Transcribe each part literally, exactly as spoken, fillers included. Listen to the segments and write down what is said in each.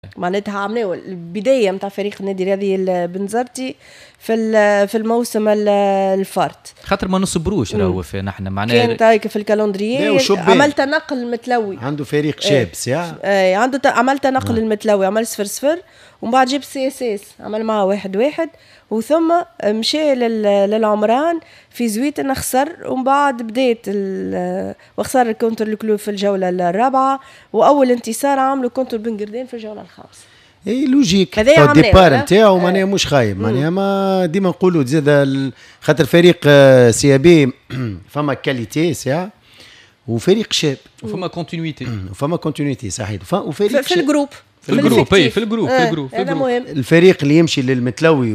معناتها عملوا البدايه نتاع فريق النادي الرياضي البنزرتي في في الموسم الفارط، خاطر ما نصبروش راهو في نحن معناها كانت هيك في الكالندريي. عملت نقل متلوي، عنده فريق شاب ساعه اي عنده عملت نقل المتلوي، عمل صفر صفر ومن بعد جاب سي اس اس عمل معه واحد واحد، وثم مشى للعمران في زويتنا خسر، ومن بعد بدات وخسر الكونتر الكلوب في الجوله الرابعه، واول انتصار عملوا كونتر بن قردان في الجوله الخامسه. اي لوجيك الديبار نتاعو معناها مش خايب، معناها ما ديما نقولوا زاد خاطر فريق سي بي فما كاليتي ساعه وفريق شاب وفما كونتينيتي وفما كونتينيتي صحيح، وفريق في الجروب في الجروب اي في الجروب في الجروب هذا مهم. الفريق اللي يمشي للمتلوي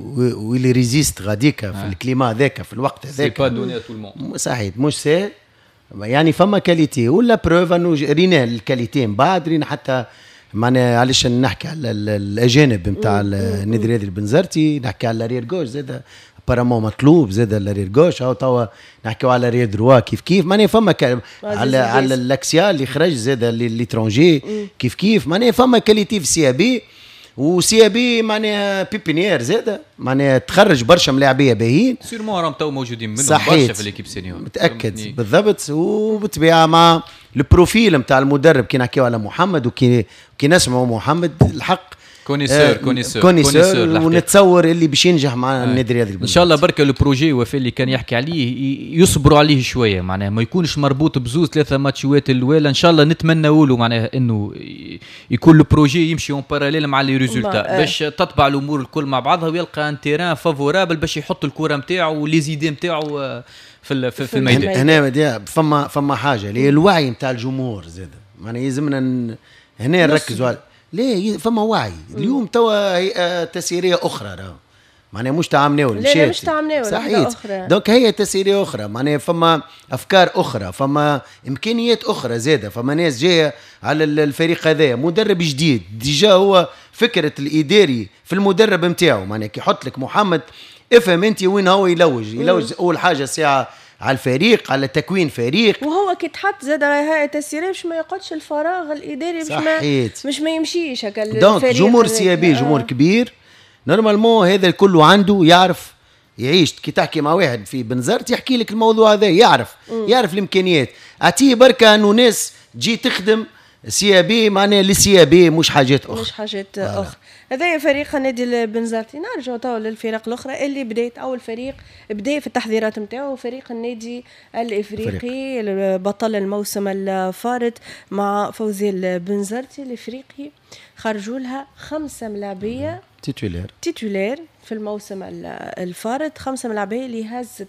واللي ريزيست غاديكا في الكليما هذاك في الوقت هذاك سي با دوني تو الموند صحيح مش سهل، يعني فما كاليتي ولا بروف انه رينا الكاليتي من بعد رينا حتى معناها علاش نحكي على الاجانب نتاع النادي الرياضي البنزرتي، نحكي على الرير جوش زاد بارامون مطلوب زاد الرير جوش، او توا نحكيو على رير دروا كيف كيف معناها فما ك... على على الاكسيال اللي خرج زاد ليترونجي كيف كيف معناها فما كاليتي في سي بي، وسي بي معناها بيبينيير زاد معناها تخرج برشا ملاعبيه باهيين سيرمون راهم تو موجودين منهم برشا في ليكيب سينيور متاكد بالضبط، وبالطبيعه مع البروفيل نتاع المدرب كي نحكيو على محمد وكي كي نسمعوا محمد الحق كونيسور كونيسور كونيسور ونتصور اللي باش ينجح مع النادي الرياضي ان شاء الله بركه البروجي وفي اللي كان يحكي عليه يصبروا عليه شويه معناها ما يكونش مربوط بزوز ثلاثه ماتشات الاولى، ان شاء الله نتمنوا له معناها انه يكون البروجي يمشي اون باراليل مع لي ريزولتا باش تطبع الامور الكل مع بعضها ويلقى ان تيران فافورابل باش يحط الكره نتاعو ولي زيدي نتاعو في في الميدان. هنا فما فما حاجه اللي الوعي نتاع الجمهور زاد معناها يلزمنا هنا نركزوا على ليه فما وعي اليوم توا هيئة تسييرية أخرى راهو معناها مش تاع مناول لا مش تاع مناول صحيح، دونك هي تسييرية أخرى معناها فما أفكار أخرى فما إمكانيات أخرى زادة، فما ناس جاية على الفريق هذا مدرب جديد ديجا هو فكرة الإداري في المدرب نتاعو معناها كي يحط لك محمد افهم أنت وين هو يلوج يلوج أول حاجة ساعة على الفريق على تكوين فريق، وهو كي تحط زاد هاي التسييريه باش ما يقعدش الفراغ الاداري باش ما مش ما يمشيش هكا الفريق. دونك جمهور سي بي جمهور آه. كبير نورمالمون هذا كله عنده يعرف يعيش كي تحكي مع واحد في بنزرت يحكي لك الموضوع هذا يعرف م. يعرف الامكانيات اعطيه بركه انه ناس تجي تخدم سي بي معناها للسي بي مش حاجات اخرى مش حاجات اخرى. هذا فريق النادي البنزرتي. نرجعوا تو للفرق الاخرى اللي بدات اول فريق بدا في التحضيرات نتاعو فريق النادي الافريقي بطل الموسم الفارط مع فوزي البنزرتي الافريقي، خرجوا لها خمسه ملاعبيه تيتولير تيتولير في الموسم الفارط، خمسه ملاعبيه اللي هزت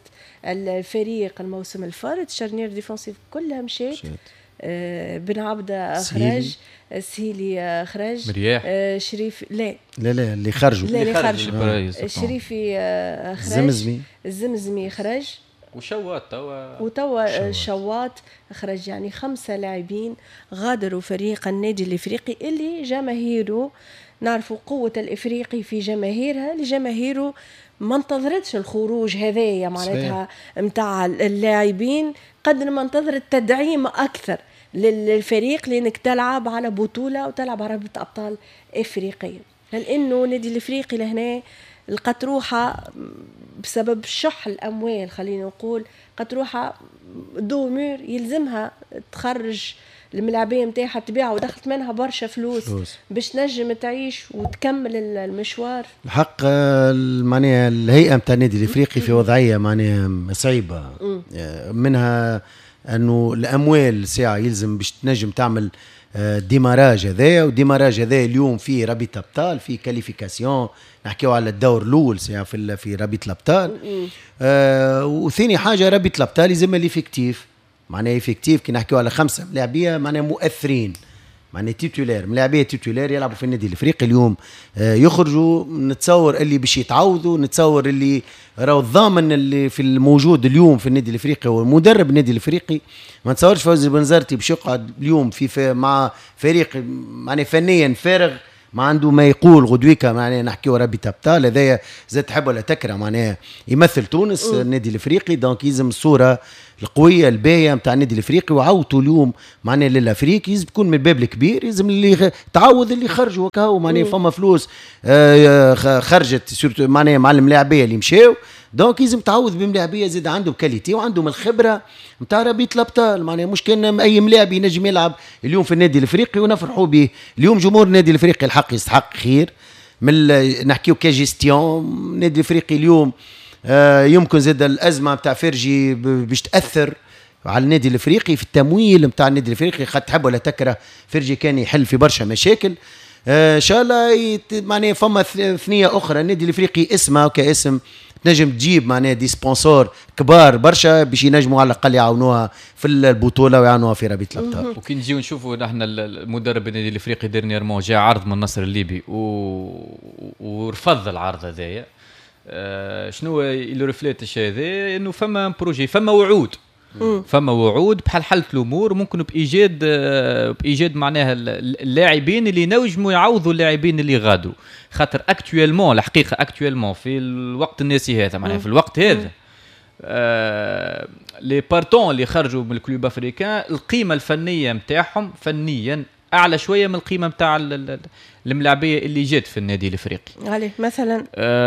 الفريق الموسم الفارط. شارنير ديفونسيف كلها مشات، آه بن عبده خرج، سهيلي خرج، مرياح آه شريف لا لا لا اللي خرجوا لا اللي خرجوا الشريفي آه خرج، الزمزمي الزمزمي خرج، وشوات توا وتوا شوات خرج. يعني خمسه لاعبين غادروا فريق النادي الافريقي اللي جماهيره نعرفوا قوه الافريقي في جماهيرها، لجماهيره ما انتظرتش الخروج هذايا معناتها نتاع اللاعبين قد ما انتظر التدعيم اكثر للفريق لانك تلعب على بطوله وتلعب على رابطه ابطال افريقيه، لانه النادي الافريقي لهنا لقت روحها بسبب شح الاموال خلينا نقول قد روحها دومير يلزمها تخرج الملاعبيه نتاعها تبيعها ودخلت منها برشا فلوس, فلوس باش تنجم تعيش وتكمل المشوار. الحق معناها الهيئه نتاع النادي الافريقي في وضعيه معناها صعيبه، منها انه الاموال ساعه يلزم باش تنجم تعمل ديماراج هذايا، وديماراج هذايا اليوم في رابطه ابطال في كاليفيكاسيون نحكيو على الدور الاول ساعه في في رابطه الابطال. آه وثاني حاجه رابطه الابطال لازم الافكتيف معناها افكتيف كي نحكيو على خمسه ملاعبيه معناها مؤثرين معناها تيتولير ملاعبيه تيتولير يلعبوا في النادي الافريقي اليوم آه يخرجوا، نتصور اللي باش يتعوضوا، نتصور اللي راهو الضامن اللي في الموجود اليوم في النادي الافريقي والمدرب النادي الافريقي ما نتصورش فوزي البنزرتي باش يقعد اليوم في, في مع فريق معناها فنيا فارغ ما عنده ما يقول غدويكا معناها نحكيو ربي تبطال هذايا زاد تحب ولا تكره معناها يمثل تونس النادي الافريقي دونك يلزم الصوره القويه الباهيه نتاع النادي الافريقي وعاودوا اليوم معناها للافريقي يلزم تكون من الباب الكبير يلزم اللي تعوض اللي خرجوا وكاو معناها فما فلوس آه خرجت معناها مع الملاعبيه اللي مشاو دونك يلزم تعوض بملاعبيه زاد عندهم كاليتي وعندهم الخبره نتاع ربية الابطال معناها مش كان اي ملاعب ينجم يلعب اليوم في النادي الافريقي ونفرحوا به اليوم جمهور النادي الافريقي الحق يستحق خير من نحكيو كجيستيون النادي الافريقي اليوم آه يمكن زاد الازمه نتاع فرجي باش تاثر على النادي الافريقي في التمويل نتاع النادي الافريقي خد تحب ولا تكره فرجي كان يحل في برشا مشاكل آه ان شاء الله معناها فما ثنيه اخرى النادي الافريقي اسمه كاسم تنجم تجيب معناها دي سبونسور كبار برشا باش ينجموا على الاقل يعاونوها في البطوله ويعاونوها في ربيع الابطال. وكي نجيو نشوفوا نحن المدرب النادي الافريقي ديرنييرمون جاء عرض من النصر الليبي و... ورفض العرض هذايا. آه شنو اللي ريفليت الشيء هذا انه فما بروجي فما وعود فما وعود بحال حلت الامور ممكن بايجاد بايجاد معناها اللاعبين اللي نجموا يعوضوا اللاعبين اللي غادروا خاطر اكطويلمون الحقيقه اكطويلمون في الوقت الناسي هذا معناها في الوقت هذا آه لي بارتون اللي خرجوا من الكلوب افريكان القيمه الفنيه نتاعهم فنيا اعلى شويه من القيمه نتاع الملاعبيه اللي جات في النادي الافريقي. عليه مثلا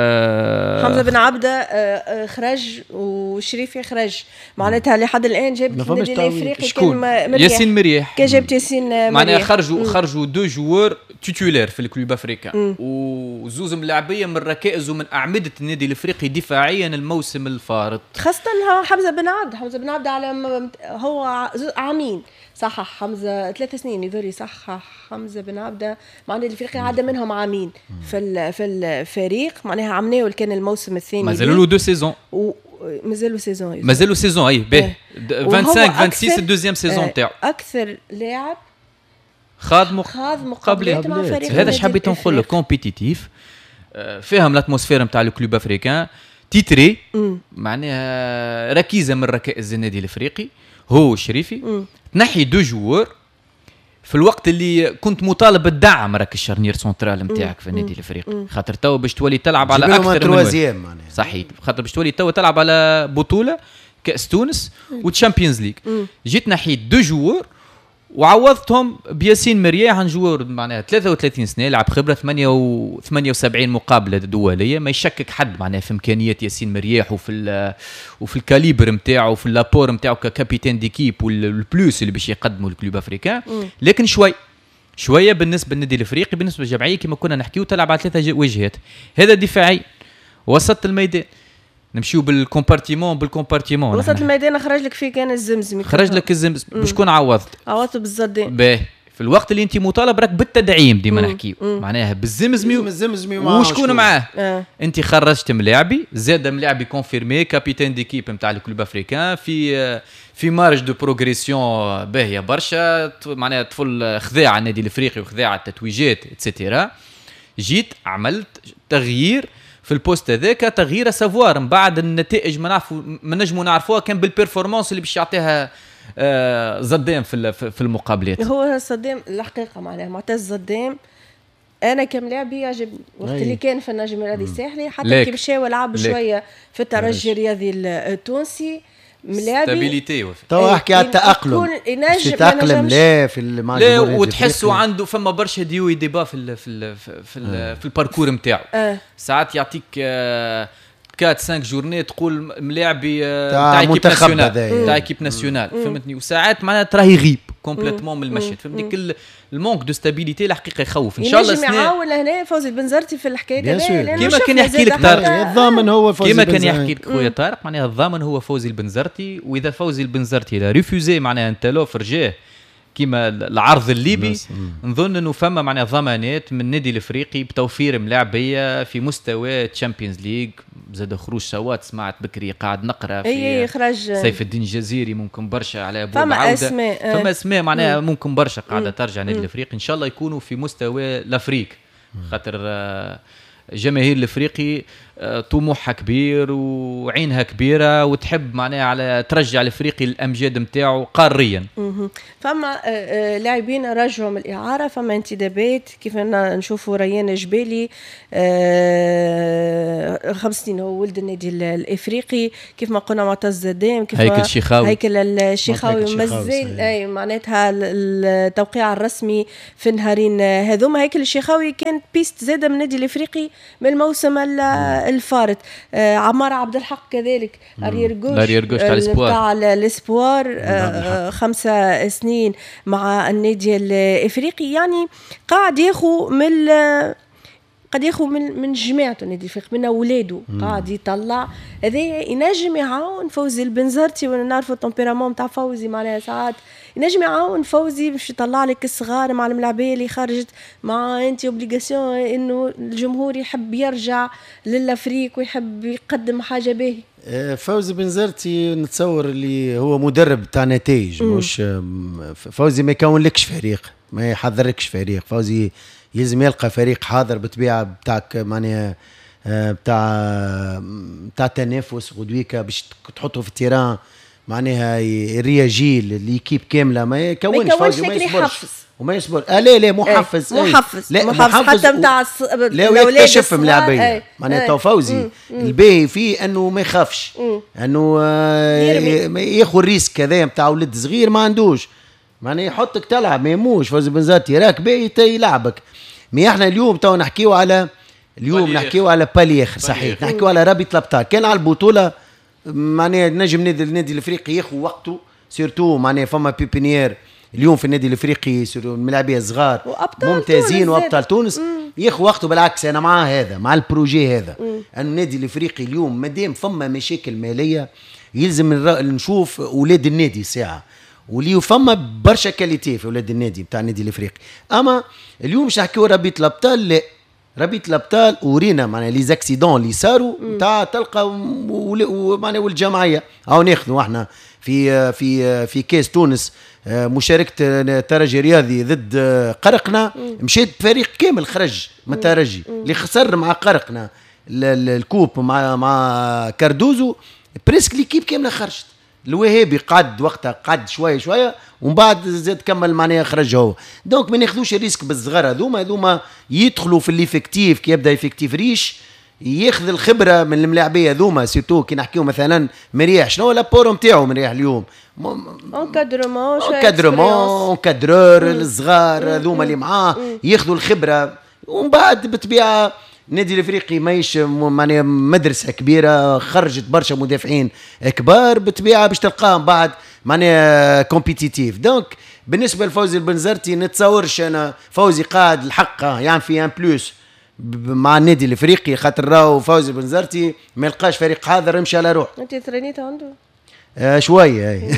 آه حمزه بن عبده آه خرج وشريفي خرج معناتها لحد الان جابت النادي الافريقي كان مريح ياسين مريح كان جابت ياسين مريح معناها خرجوا مم. خرجوا دو جوار تيتولير في الكلوب افريكان وزوز ملاعبيه من ركائز ومن اعمده النادي الافريقي دفاعيا الموسم الفارط خاصه حمزه بن عبده حمزه بن عبده على هو عامين صحح حمزه ثلاث سنين يذوري صحح حمزه بن عبده معناها الافريقي عاد منهم عامين في في الفريق معناها عمناه كان الموسم الثاني مازالوا له دو سيزون مازالوا سيزون مازالوا سيزون اي باهي خمسة وعشرين ستة وعشرين الدوزيام سيزون تاعو اكثر لاعب خاض مق... خاض مقابلات مع فريق هذا اش حبيت نقول لك كومبيتيتيف فيهم الاتموسفير نتاع الكلوب افريكان تيتري معناها ركيزه من ركائز النادي الافريقي هو الشريفي تنحي دو جوار في الوقت اللي كنت مطالب بالدعم راك الشرنير سنترال نتاعك في النادي الافريقي خاطر تو باش تولي تلعب على اكثر من واحد صحيح خاطر باش تولي تو تلعب على بطوله كاس تونس وتشامبيونز ليج جيت نحيت دو جوار وعوضتهم بياسين مرياح عن جوار معناها ثلاثة وثلاثين سنه لعب خبره ثمانية وسبعين مقابله دوليه ما يشكك حد معناها في امكانيات ياسين مرياح وفي وفي الكاليبر نتاعو وفي لابور نتاعو ككابيتان ديكيب والبلوس اللي باش يقدموا الكلوب افريكان لكن شوي شويه بالنسبه للنادي الافريقي بالنسبه للجمعيه كما كنا نحكيو تلعب على ثلاثه وجهات هذا دفاعي وسط الميدان نمشيو بالكومبارتيمون بالكومبارتيمون وسط الميدان خرج لك فيه كان الزمزمي خرج لك الزمزم بشكون عوضت عوضته بالزدان باهي في الوقت اللي انت مطالب راك بالتدعيم ديما نحكيو معناها بالزمزمي الزمزمي وشكون معاه آه. انت خرجت ملاعبي زاد ملاعبي كونفيرمي كابيتان ديكيب نتاع الكلوب افريكان في في مارج دو بروغريسيون باهيه برشا معناها طفل خذاع النادي الافريقي وخذاع التتويجات اتسيتيرا جيت عملت تغيير في البوست هذاك تغيير سافوار من بعد النتائج ما نعرفوا ما نجموا نعرفوها كان بالبيرفورمانس اللي باش يعطيها آه زدام في في المقابلات هو صدام الحقيقه معناها معتز زدام انا كملاعبي يعجبني وقت اللي كان في النجم الرياضي الساحلي حتى كي مشى ولعب شويه في الترجي الرياضي التونسي ملاعبي ستابيليتي تو احكي على التاقلم يتاقلم لا في لا وتحسوا عنده فما برشا ديو ديبا في ال في ال في, ال آه. في الباركور نتاعو آه. ساعات يعطيك آه أربعة خمسة جورني تقول ملاعبي تاع ايكيب ناسيونال تاع ايكيب ناسيونال فهمتني وساعات معناتها تراهي يغيب كومبليتمون من المشهد فهمتني كل المونك دو ستابيليتي الحقيقه يخوف ان شاء الله سنه يعاون هنا فوزي البنزرتي في الحكايه هذه كيما كان يحكي لك طارق الضامن هو فوزي كيما كان يحكي لك خويا طارق معناها الضامن هو فوزي البنزرتي واذا فوزي البنزرتي لا ريفوزي معناها انت لوفر جاه كيما العرض الليبي نظن انه فما معناها ضمانات من النادي الافريقي بتوفير ملاعبيه في مستوى تشامبيونز ليج زاد خروج سوات سمعت بكري قاعد نقرا في اي خرج سيف الدين الجزيري ممكن برشا على ابواب فما عوده اسماء فما اسماء معناها ممكن برشا قاعده ترجع النادي الافريقي ان شاء الله يكونوا في مستوى الافريق خاطر جماهير الافريقي طموحها كبير وعينها كبيره وتحب معناها على ترجع الافريقي الامجاد نتاعو قاريا. فما لاعبين رجعوا من الاعاره، فما انتدابات كيف نشوفوا ريان جبالي خمس سنين هو ولد النادي الافريقي، كيف ما قلنا معتز دام، كيف هيكل الشيخاوي هيكل الشيخاوي مازال اي معناتها التوقيع الرسمي في النهارين هذوما. هيكل الشيخاوي كانت بيست زاده من النادي الافريقي من الموسم الفارط. آه عمار عبد الحق كذلك اريرغوش تاع الاسبوار آه خمسة سنين مع النادي الافريقي، يعني قاعد ياخو من قد ياخو من من جماعته النادي الافريقي من اولاده، قاعد يطلع هذا ينجم يعاون فوزي البنزرتي، ونعرفوا التمبيرامون تاع فوزي معناها ساعات ينجم يعاون فوزي باش يطلع لك الصغار مع الملاعبيه اللي خرجت مع انت اوبليغاسيون انه الجمهور يحب يرجع للافريق ويحب يقدم حاجه باهي. فوزي بنزرتي نتصور اللي هو مدرب تاع نتائج، مش فوزي ما يكون لكش فريق، ما يحضركش فريق. فوزي يلزم يلقى فريق حاضر بطبيعه بتاعك معناها بتاع بتاع تنافس غدويكا باش تحطه في التيران معناها رياجيل ليكيب كامله، ما يكونش فوزي وما يصبرش وما يصبر. اه لا لا محفز ايه محفز لا محفز حتى نتاع لا يكتشف ملاعبيه معناها تو فوزي الباهي فيه انه ما يخافش، انه آه ياخذ الريسك هذا نتاع ولد صغير ما عندوش معناها يحطك تلعب ما يموش. فوزي بنزرتي راك باهي يلعبك. مي احنا اليوم تو نحكيو على اليوم نحكيو على باليخ صحيح، نحكيو على رابط الابطال. كان على البطوله معناها نجم نادي النادي الافريقي ياخذ وقته، سيرتو معناها فما بيبينيير اليوم في النادي الافريقي الملاعبيه صغار ممتازين وابطال تونس ياخذ وقته. بالعكس انا مع هذا مع البروجي هذا انه النادي الافريقي اليوم مادام فما مشاكل ماليه يلزم نشوف اولاد النادي ساعه، ولي فما برشا كاليتي في اولاد النادي بتاع النادي الافريقي. اما اليوم مش نحكيو رابط الابطال، لا رابط الابطال ورينا معناها لي زاكسيدون اللي صاروا تاع تلقى معناها والجمعيه او ناخذوا احنا في في في كاس تونس مشاركه ترجي رياضي ضد قرقنا، مشيت فريق كامل خرج من الترجي اللي خسر مع قرقنا الكوب مع مع كاردوزو، بريسك ليكيب كامله خرجت. الوهابي قعد وقتها قعد شويه شويه ومن بعد زاد كمل معناها خرج هو. دونك ما ناخذوش الريسك بالصغار هذوما، هذوما يدخلوا في الليفكتيف كي يبدا افكتيف ريش ياخذ الخبره من الملاعبيه هذوما. سيرتو كي نحكيو مثلا مريح شنو لابور نتاعو مريح اليوم اونكادرمون اونكادرمون اونكادرور الصغار هذوما اللي معاه ياخذوا الخبره. ومن بعد بالطبيعه النادي الافريقي ماهيش معناها مدرسه كبيره خرجت برشا مدافعين كبار بالطبيعه باش تلقاهم بعد معناها كومبيتيتيف. دونك بالنسبه لفوزي البنزرتي نتصورش انا فوزي قاعد الحق يعني في ان بلوس مع النادي الافريقي خاطر راهو فوزي البنزرتي ما يلقاش فريق حاضر يمشي على روح. انت ترينيت عنده آه شويه اي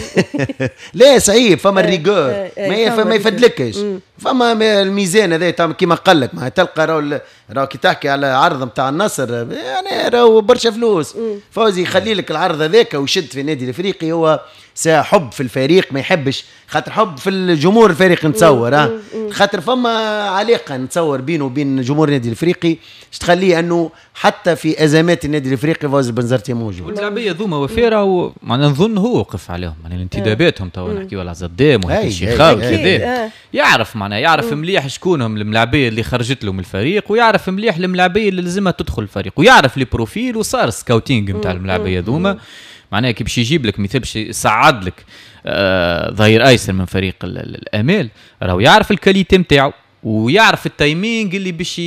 لا صعيب فما الريغور ما ما يفدلكش فما الميزان هذا كيما قال لك ما تلقى راهو راهو كي تحكي على عرض نتاع النصر يعني راهو برشا فلوس. فوزي يخلي لك العرض هذاك ويشد في النادي الافريقي هو حب في الفريق ما يحبش خاطر حب في الجمهور الفريق نتصور ها خاطر فما علاقه نتصور بينه وبين جمهور النادي الافريقي تخليه انه حتى في ازمات النادي الافريقي فوز البنزرتي موجود. واللاعبيه ذوما وفيره معناها نظن هو وقف عليهم يعني الانتداباتهم تو نحكيو على زدام وهيك الشيخاوي كذا يعرف معناها يعرف مليح شكونهم الملاعبيه اللي خرجت له من الفريق ويعرف مليح الملاعبيه اللي لازمها تدخل الفريق ويعرف لي بروفيل وصار سكاوتينج نتاع الملاعبيه ذوما معناها كي باش يجيب لك مثل باش يصعد لك آه ظهير ايسر من فريق الامال راهو يعرف الكاليتي نتاعو ويعرف التايمينج اللي باش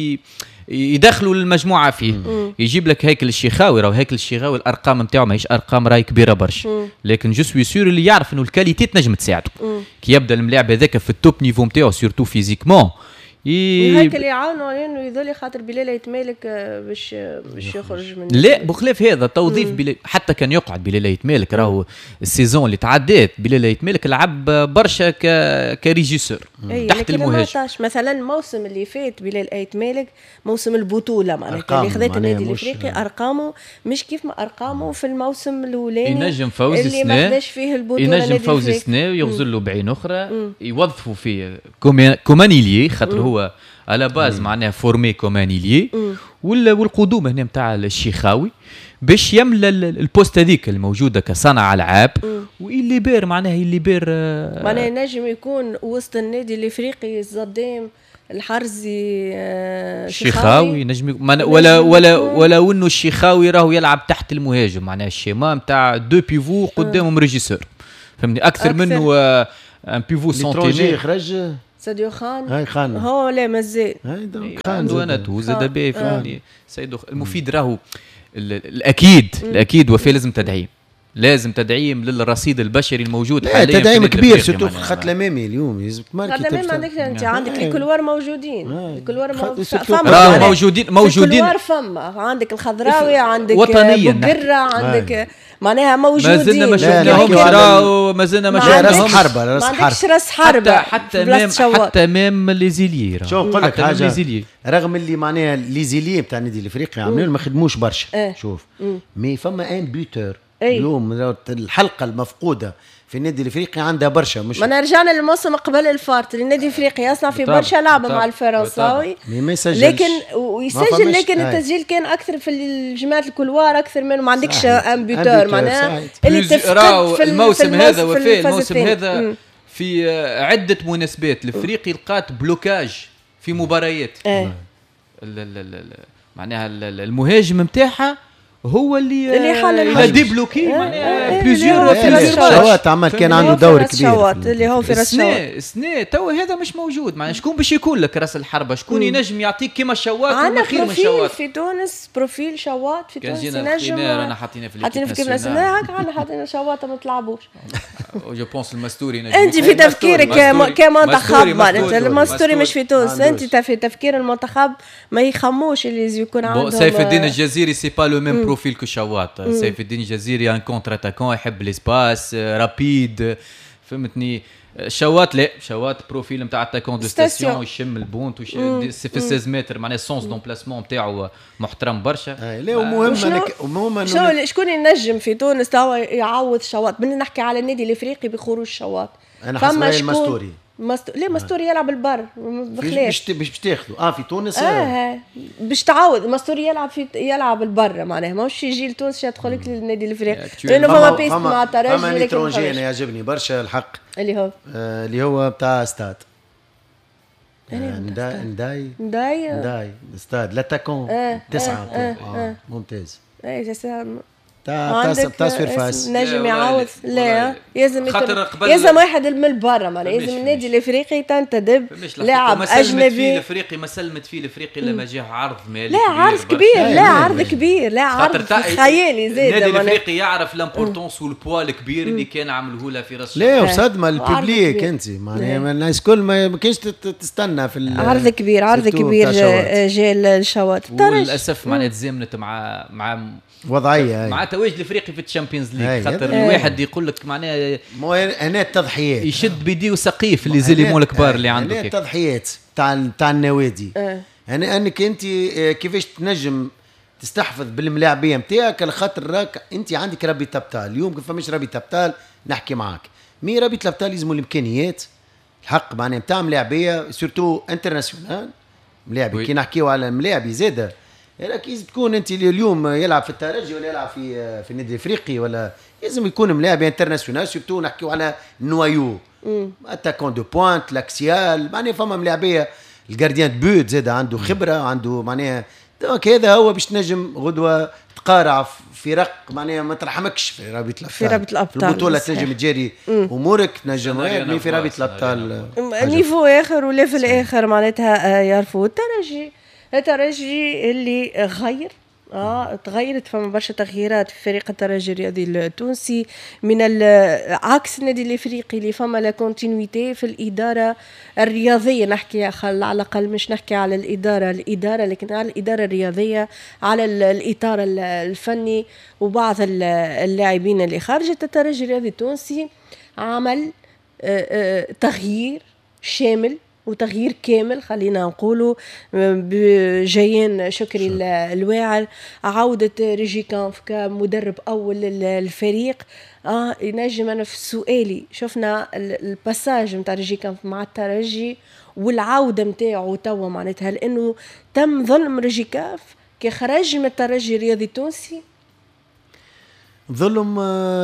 يدخلوا للمجموعه فيه. يجيب لك هيكل الشيخاوي راهو هيكل الشيخاوي الارقام نتاعو ماهيش ارقام راي كبيره برشا لكن جو سوي سور اللي يعرف انه الكاليتي تنجم تساعده كي يبدا الملاعب هذاك في التوب نيفو نتاعو سورتو فيزيكمون ي... هيك اللي يعاونوا عليه انه يظل خاطر بلال يتمالك باش باش يخرج من لا بخلاف هذا توظيف بلال حتى كان يقعد بلال يتمالك راهو السيزون اللي تعدات بلال يتمالك لعب برشا ك كريجيسور تحت المهاجم. مثلا الموسم اللي فات بلال يتمالك موسم البطوله معناتها اللي خذت النادي الافريقي ارقامه مش كيف ما ارقامه في الموسم الاولاني ينجم فوز اللي ما خداش فيه البطوله ينجم فوز سنه ويغزل له بعين اخرى يوظفوا فيه كومانيلي خاطر هو على باز معناها فورمي كومانيلي والقدوم هنا نتاع الشيخاوي باش يملى البوست هذيك الموجوده كصانع العاب واللي بير معناها اللي بير آه معناها نجم يكون وسط النادي الافريقي الزدام الحرزي آه الشيخاوي نجم ولا ولا ولا وانه الشيخاوي راهو يلعب تحت المهاجم معناها الشيما نتاع دو بيفو قدامهم ريجيسور فهمني اكثر, أكثر. منه آه ان بيفو سونتيني خرج سيدو خان هاي خان هو لا مازال هاي خان وانا توزد به فهمني سيدو المفيد راهو الاكيد الاكيد وفي لازم تدعيم لازم تدعيم للرصيد البشري الموجود حاليا تدعيم كبير سيرتو في خط الامامي اليوم لازم تماركي خط الامامي عندك انت عندك الكلوار موجودين الكلوار موجودين موجودين الكلوار فما عندك الخضراوي عندك بقرة عندك معناها موجودين ما زلنا ما شفناهم ما زلنا ما شفناهم راس حربة راس حربة ما عندكش راس حربة حتى ميم حتى ميم ليزيلير شو نقول لك حاجة رغم اللي معناها ليزيلير تاع النادي الافريقي عاملين ما خدموش برشا شوف مي فما ان بيوتر اليوم الحلقة المفقودة في النادي الافريقي عندها برشا مش ما رجعنا للموسم قبل الفارت النادي الافريقي يصنع في برشا لعبه مع الفرنساوي لكن ويسجل لكن التسجيل كان اكثر في الجماعه الكلوار اكثر منه ما عندكش امبيوتور معناها اللي تفقد في الموسم هذا وفي الموسم هذا في عده مناسبات الافريقي لقات بلوكاج في مباريات معناها المهاجم نتاعها هو اللي اللي حل ديبلوكي معناها بليزيور شوات عمل كان عنده دور كبير شوات اللي هو في راس شوات سنة تو هذا مش موجود معناها شكون باش يكون لك راس الحربة شكون ينجم يعطيك كيما شوات ولا خير من شوات في تونس بروفيل شوات في تونس ينجم انا حاطينه في حاطينه في كيف ناسيونال هكا عندنا حاطينه شوات ما تلعبوش جو بونس المستوري انت في تفكيرك كمنتخب معناتها المستوري مش في تونس انت في تفكير المنتخب ما يخموش اللي يكون عندهم سيف الدين الجزيري سي با لو ميم بروفيل كو شوات سيف الدين الجزيري ان كونتر اتاكون يحب ليسباس رابيد فهمتني شوات لا شوات بروفيل نتاع اتاكون دو ستاسيون يشم البونت وش في ستة متر معناها سونس دومبلاسمون نتاعو محترم برشا لا ومهم ومهم شنو شكون ينجم في تونس توا يعوض شوات بدنا نحكي على النادي الافريقي بخروج شوات انا حسب المستوري مست... ليه مستوري يلعب البر بخلاف باش باش تاخذوا اه في تونس اه باش تعاود مستوري يلعب في يلعب البر معناها ماهوش يجي لتونس يدخل لك للنادي الافريقي لانه فما بيست مع الترجي فما الاترونجي انا يعجبني برشا الحق اللي هو آه اللي هو بتاع استاد نداي نداي نداي نداي استاد لاتاكون تسعة اه ممتاز اي تاع تصوير فاس نجم يعوض لا لازم لازم واحد من البرا معناها لازم النادي الافريقي تنتدب لاعب اجنبي الافريقي ما سلمت فيه الافريقي الا ما جاه عرض مالي لا عرض كبير لا عرض كبير لا عرض خيالي زاد النادي الافريقي يعرف لامبورطونس والبوا الكبير اللي كان عمله له في راس لا وصدمه الببليك انت معناها الناس كل ما كاينش تستنى في عرض كبير عرض كبير جا الشوات للاسف معناها تزامنت مع مع وضعيه مع تواجد الافريقي في الشامبيونز ليج خاطر الواحد يقول لك معناها هنا التضحيات يشد بيديه وسقيف اللي زلموا الكبار اللي عنده هنا التضحيات تاع تاع النوادي انا انك انت كيفاش تنجم تستحفظ بالملاعبيه نتاعك على خاطر راك انت عندك رابطه ابطال اليوم كيف فماش رابطه ابطال نحكي معاك مي رابطه الابطال لازم الامكانيات الحق معناها نتاع ملاعبيه سورتو انترناسيونال ملاعبي كي نحكيو على ملاعبي زاده لكن تكون انت اليوم يلعب في الترجي ولا يلعب في في النادي الافريقي ولا لازم يكون ملاعب انترناسيونال سورتو نحكيو على نوايو اتاكون دو بوينت لاكسيال معناها فما ملاعبيه الجارديان دو بوت زاد عنده خبره عنده معناها دونك هذا هو باش تنجم غدوه تقارع في رق معناها ما ترحمكش في رابطه الابطال في رابطه الابطال في البطوله تنجم تجاري امورك تنجم في رابطه الابطال نيفو اخر ولا في الاخر معناتها يعرفوا الترجي الترجي اللي غير اه تغيرت فما برشا تغييرات في فريق الترجي الرياضي التونسي من عكس النادي الافريقي اللي فما لا كونتينيتي في الاداره الرياضيه نحكي على الاقل مش نحكي على الاداره الاداره لكن على الاداره الرياضيه على الاطار الفني وبعض اللاعبين اللي خرجت الترجي الرياضي التونسي عمل تغيير شامل وتغيير كامل خلينا نقولوا. جايين شكري الواعر، عودة ريجي كانف كمدرب أول للفريق. آه ينجم أنا في سؤالي، شفنا الباساج متاع ريجي كانف مع الترجي والعودة متاعه توا معناتها، لأنه تم ظلم ريجي كانف كي خرج من الترجي الرياضي التونسي. ظلم.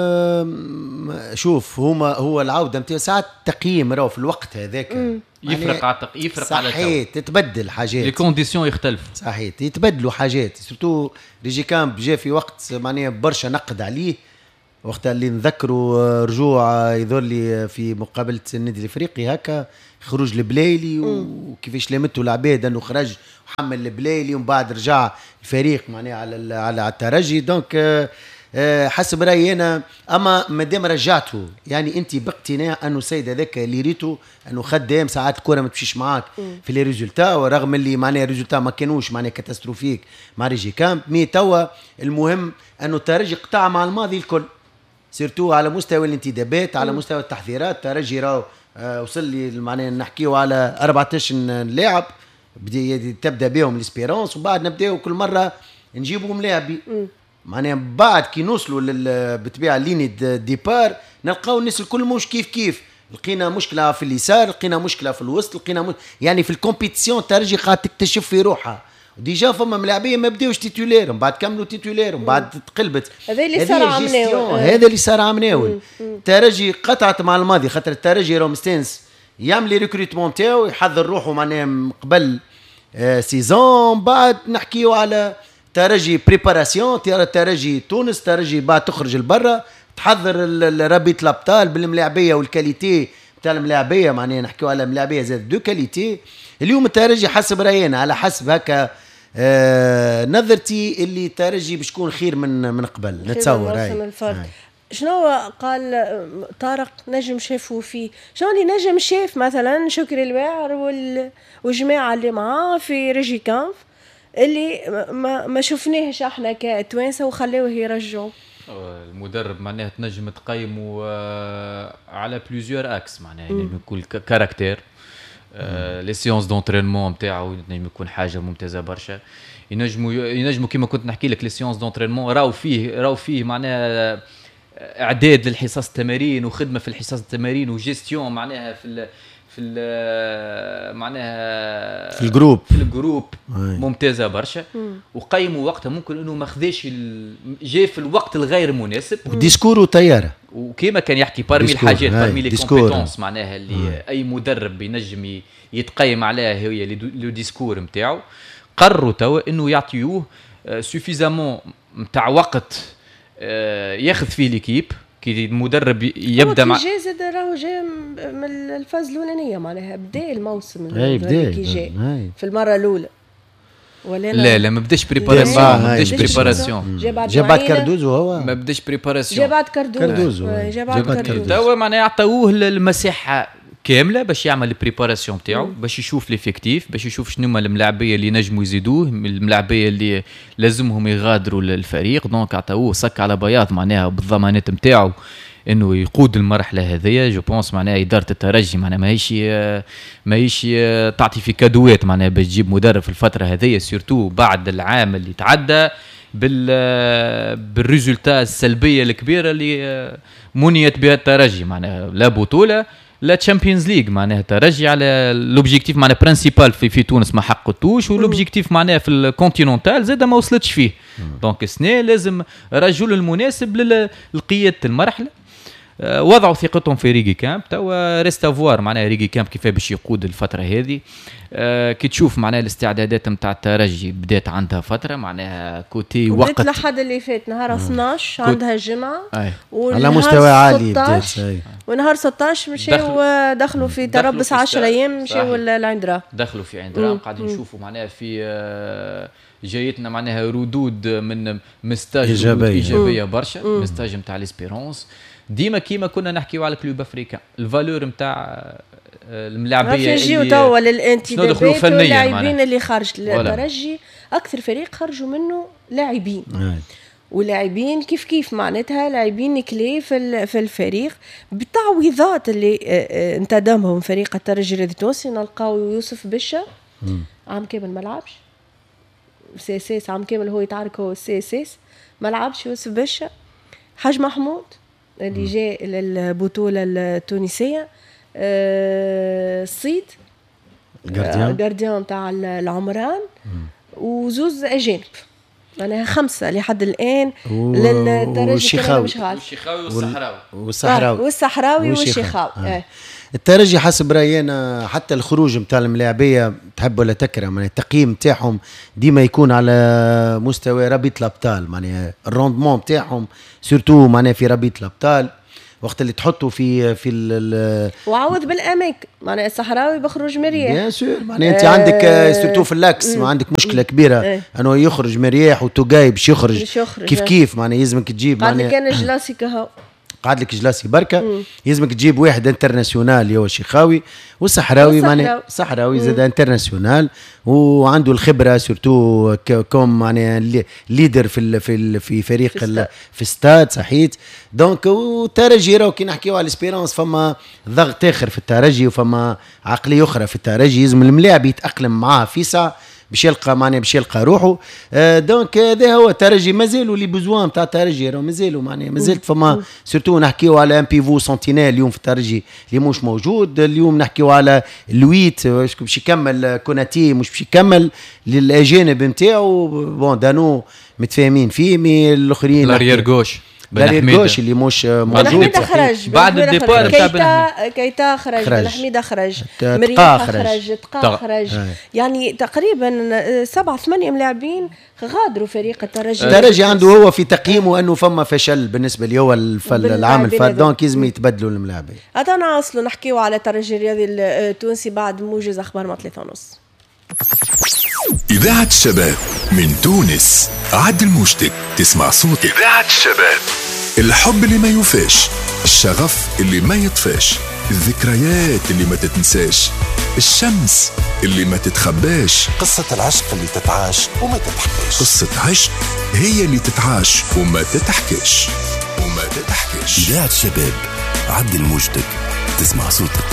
شوف هما هو العوده نتاع ساعات تقييم راهو في الوقت هذاك يفرق على يفرق على صحيت، تتبدل حاجات، لي كونديسيون يختلفوا صحيت، يتبدلوا حاجات. سورتو ريجي كامب جاء في وقت معناها برشا نقد عليه، وقت اللي نذكروا رجوع يظل في مقابله النادي الافريقي هكا خروج البلايلي وكيفاش لامته العباد انه خرج وحمل البلايلي ومن بعد رجع الفريق معناها على على الترجي. دونك حسب رايي انا، اما مادام رجعته يعني انت باقتناع انه السيد هذاك اللي ريته انه خدام ساعات الكره ما تمشيش معاك في لي ريزولتا، ورغم اللي معناها ريزولتا ما كانوش معناها كاتاستروفيك مع ريجي كامب، مي توا المهم انه الترجي قطع مع الماضي الكل، سيرتو على مستوى الانتدابات، على مستوى التحضيرات. الترجي راهو آه وصل لي معناها نحكيو على أربعطاش لاعب بدي تبدا بهم ليسبيرونس، وبعد نبداو كل مره نجيبهم لاعبين معناها بعد كي نوصلوا بالطبيعه ليني ديبار نلقاو الناس الكل مش كيف كيف. لقينا مشكله في اليسار، لقينا مشكله في الوسط، لقينا م... يعني في الكومبيتيسيون ترجي قاعد تكتشف في روحها. ديجا فما ملاعبيه ما بداوش تيتولير، من بعد كملوا تيتولير، من بعد تقلبت. هذا اللي صار عمناول، هذا اللي صار عمناول. الترجي قطعت مع الماضي، خاطر الترجي راهو مستانس يعمل لي ريكروتمون تاعو، يحضر روحه معناها قبل آه سيزون. بعد نحكيو على ترجي بريباراسيون، ترجي تونس، ترجي بعد تخرج لبرا تحضر ربيط الابطال بالملاعبيه والكاليتي تاع الملاعبيه، معناها نحكيو على ملاعبيه زاد دو كاليتي. اليوم الترجي حسب راينا على حسب هكا آه نظرتي اللي الترجي باش يكون خير من من قبل نتصور. هاي شنو قال طارق نجم شافوا فيه؟ شنو اللي نجم شاف مثلا شكري الواعر والجماعه اللي معاه في ريجي كانف اللي ما ما شفناهش احنا كتوانسه وخلوه يرجعوا؟ المدرب معناها تنجم تقيمه على بليزيور اكس، معناها يعني يكون كاركتير لي سيونس دونترينمون نتاعو ينجم يكون حاجه ممتازه برشا. ينجموا ينجموا كيما كنت نحكي لك لي سيونس دونترينمون راهو فيه راهو فيه معناها اعداد للحصص التمارين وخدمه في الحصص التمارين وجيستيون معناها في في معناها في الجروب في الجروب ممتازه برشا. وقيموا وقتها ممكن انه ما خذاش جاء في الوقت الغير مناسب، وديسكور وطياره، وكيما كان يحكي بارمي الحاجات بارمي لي كومبيتونس معناها اللي هاي. اي مدرب ينجم يتقيم عليها هي لو ديسكور نتاعو. قرروا توا انه يعطيوه سوفيزامون نتاع وقت ياخذ فيه ليكيب كي المدرب يبدا مع جاي زاد راهو جاي من الفاز الاولانيه معناها بدا الموسم كي جاي في المره الاولى ولا لا لا ما بداش بريباراسيون ما بداش بريباراسيون جا بعد كاردوزو هو ما بداش بريباراسيون جا بعد كاردوزو جا بعد كاردوزو توا معناها يعطوه المساحه كامله باش يعمل البريباراسيون تاعو، باش يشوف ليفيكتيف، باش يشوف شنو هما الملاعبيه اللي نجموا يزيدوه، الملاعبيه اللي لازمهم يغادروا للفريق. دونك عطاوه صك على بياض معناها بالضمانات نتاعو انه يقود المرحله هذيا. جو بونس معناها اداره الترجي معناها ماهيش ماهيش تعطي في كادوات معناها باش تجيب مدرب في الفتره هذيا، سورتو بعد العام اللي تعدى بال بالريزولتا السلبيه الكبيره اللي منيت بها الترجي، معناها لا بطوله لا تشامبيونز ليغ. معناها ترجي على لوبجيكتيف معناها برينسيبال في, في تونس ما حققتوش، ولوبجيكتيف معناها في الكونتينونتال زاد ما وصلتش فيه. دونك السنه لازم الرجل المناسب لقياده المرحله. وضعوا ثقتهم في ريجي كامب. توا ريستافوار معناها ريجي كامب كيف باش يقود الفتره هذه. أه كي تشوف معناها الاستعدادات نتاع الترجي بدات عندها فتره معناها كوتي وقت لحد اللي فات نهار اثناش عندها الجمعه على مستوى عالي، ونهار ستطاش مشاو دخلوا في تربص عشرة ايام مشاو لعندرا، دخلوا في عندرا. قاعدين نشوفوا معناها في أه جايتنا معناها ردود من مستاج ايجابيه, إيجابية برشا. مستاج نتاع ليسبيرونس ديما كيما كنا نحكيو على كلوب افريكان الفالور نتاع الملاعبيه اللي توا للانتدابات واللاعبين اللي خرجت الترجي اكثر فريق خرجوا منه لاعبين. ولاعبين كيف كيف معناتها لاعبين كلي في في الفريق بالتعويضات اللي انتدبهم فريق الترجي الرياضي التونسي. نلقاو يوسف بشا عام كامل ما لعبش، سي اس اس عام كامل هو يتعارك هو السي اس اس ما لعبش يوسف بشا. حاج محمود اللي جاء للبطولة التونسية، الصيد جارديان تاع العمران، وزوز أجانب معناها خمسة لحد الآن للترجي. والشيخاوي والصحراوي والصحراوي والصحراوي والشيخاوي. آه. الترجي حسب رأيي أنا حتى الخروج متاع الملاعبية تحب ولا تكره، يعني التقييم متاعهم ديما يكون على مستوى ربيط الأبطال، يعني الروندمون متاعهم سورتو معناها في ربيط الأبطال وقت اللي تحطوا في في ال وعوض بالاماكن. معناها الصحراوي بخرج مريح بيان سور، معناها انت عندك سورتو في اللاكس ما عندك مشكله كبيره انه يخرج مريح وتوجاي باش يخرج كيف كيف معناها يلزمك تجيب معناها كان جلاسي كهو قاعد لك جلاسي بركه يلزمك تجيب واحد انترناسيونال هو الشيخاوي، والصحراوي معناها صحراوي زاد انترناسيونال وعنده الخبره سورتو كوم معناها ليدر في في في فريق في, في ستاد صحيت. دونك والترجي راهو كي نحكيو على الاسبيرونس فما ضغط اخر في الترجي وفما عقليه اخرى في الترجي، لازم الملاعب يتاقلم معاه في ساعه باش يلقى معناها باش يلقى روحه. آه دونك هذا هو الترجي مازالوا لي بوزوان تاع الترجي راهو مازالوا معناها مازالت فما سورتو نحكيو على ان بيفو سنتينيل اليوم في الترجي اللي مش موجود. اليوم نحكيو على لويت باش يكمل كوناتي مش باش يكمل للاجانب نتاعو بون دانو متفاهمين فيه مي الاخرين لاريير غوش بن اللي مش موجود خرج بعد الديبار تاع كيتا كيتا خرج بن حميده خرج مريم خرج تقا خرج يعني تقريبا سبعة ثمانية ملاعبين غادروا فريق الترجي. الترجي عنده هو في تقييمه انه فما فشل بالنسبه لي هو العام الفات دونك لازم يتبدلوا الملاعبين. انا اصلا نحكيو على الترجي الرياضي التونسي بعد موجز اخبار ما ثلاثة ونص. إذاعة الشباب من تونس. عد المشتك تسمع صوت إذاعة الشباب. الحب اللي ما يوفاش، الشغف اللي ما يطفاش، الذكريات اللي ما تتنساش، الشمس اللي ما تتخباش، قصة العشق اللي تتعاش وما تتحكيش. قصة عشق هي اللي تتعاش وما تتحكيش وما تتحكيش. إذاعة الشباب. عد المشتك تسمع صوتك.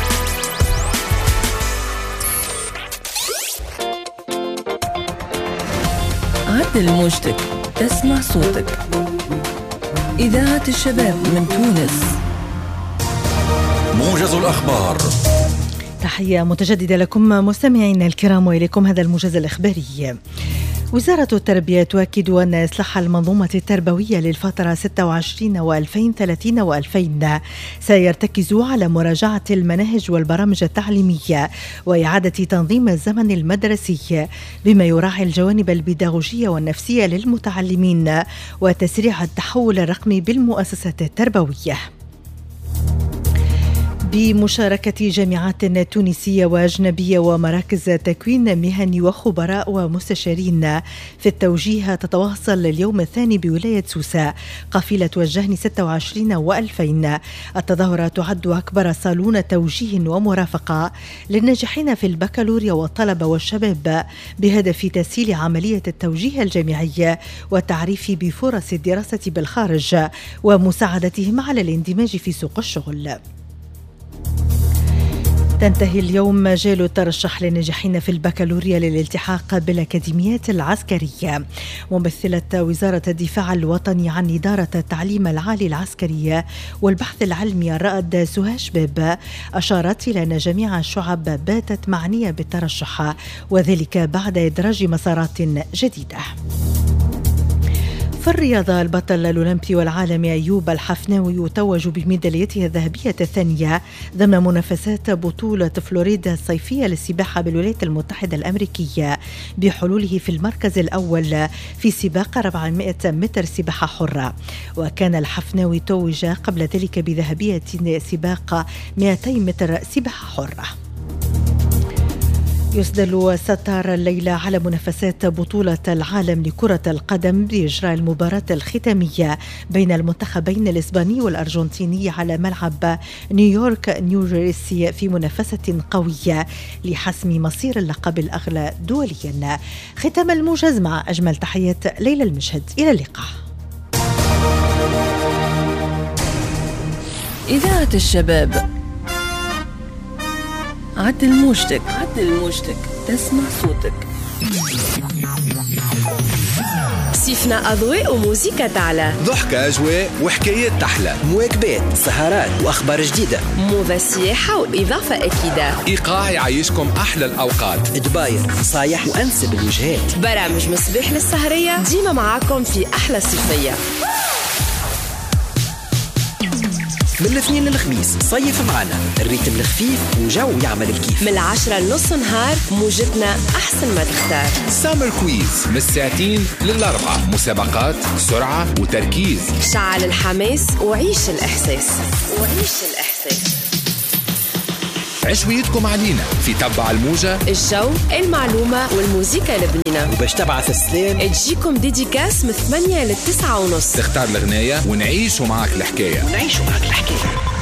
عد المشتك تسمع صوتك. إذاعة الشباب من تونس. موجز الأخبار. تحية متجددة لكم مستمعينا الكرام وإليكم هذا الموجز الإخباري. وزارة التربية تؤكد أن إصلاح المنظومة التربوية للفترة ستة وعشرين وألفين وثلاثين وألفين سيرتكز على مراجعة المناهج والبرامج التعليمية وإعادة تنظيم الزمن المدرسي بما يراعي الجوانب البيداغوجية والنفسية للمتعلمين وتسريع التحول الرقمي بالمؤسسات التربوية. بمشاركة جامعات تونسية وأجنبية ومراكز تكوين مهني وخبراء ومستشارين في التوجيه تتواصل اليوم الثاني بولاية سوسة قافلة وجهني ستة وعشرين وألفين. التظاهرة تعد أكبر صالون توجيه ومرافقة للناجحين في البكالوريا والطلبة والشباب بهدف تسهيل عملية التوجيه الجامعي والتعريف بفرص الدراسة بالخارج ومساعدتهم على الاندماج في سوق الشغل. تنتهي اليوم مجال الترشح للناجحين في البكالوريا للالتحاق بالأكاديميات العسكرية. ممثلة وزارة الدفاع الوطني عن إدارة التعليم العالي العسكري والبحث العلمي الرائد سهى شباب أشارت إلى أن جميع الشعب باتت معنية بالترشح وذلك بعد إدراج مسارات جديدة. في الرياضة البطل الأولمبي والعالمي أيوب الحفناوي يتوج بميداليته الذهبية الثانية ضمن منافسات بطولة فلوريدا الصيفية للسباحة بالولايات المتحدة الأمريكية بحلوله في المركز الأول في سباق أربعمائة متر سباحة حرة. وكان الحفناوي توج قبل ذلك بذهبية سباق مئتين متر سباحة حرة. يسدل ستار الليلة على منافسات بطولة العالم لكرة القدم بإجراء المباراة الختامية بين المنتخبين الإسباني والأرجنتيني على ملعب نيويورك نيوجيرسي في منافسة قوية لحسم مصير اللقب الأغلى دوليا. ختام الموجز مع أجمل تحيات ليلى المشهد. إلى اللقاء. إذاعة الشباب. عدل موجتك، عدل موجتك، تسمع صوتك. سيفنا أضواء وموسيقى تعلى، ضحكة أجواء وحكايات تحلى، مواكبات، سهرات وأخبار جديدة، موضة سياحة وإضافة أكيدة، إيقاع يعيشكم أحلى الأوقات، دباير، صايح وأنسب الوجهات، برامج مصباح للسهرية ديما معاكم في أحلى صيفية. من الاثنين للخميس صيف معنا، الريتم الخفيف وجو يعمل الكيف. من العشرة لنص نهار موجتنا أحسن ما تختار. سامر كويز من الساعتين للأربعة، مسابقات سرعة وتركيز. شعل الحماس وعيش الإحساس، وعيش الإحساس. عشويتكم علينا في تبع الموجة، الجو، المعلومة والموسيقى اللبنانية. وباش تبعث السلام تجيكم ديديكاس من ثمانية للتسعة ونص. تختار الغناية ونعيشوا معك الحكاية ونعيشوا معك الحكاية.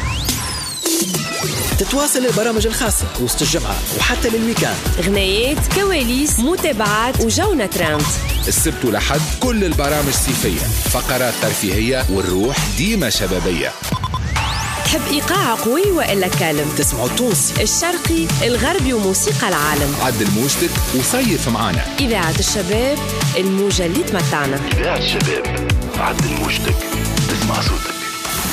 تتواصل البرامج الخاصة وسط الجمعة وحتى للويكاند. غنايات، كواليس، متابعات وجونا ترند. السبت والأحد كل البرامج صيفية، فقرات ترفيهية والروح ديما شبابية. تحب إيقاع قوي وإلا كالم؟ تسمعوا التونسي، الشرقي، الغربي وموسيقى العالم. عدل موجتك وصيف معانا. إذاعة الشباب، الموجة اللي تمتعنا. إذاعة الشباب، عدل موجتك، تسمع صوتك.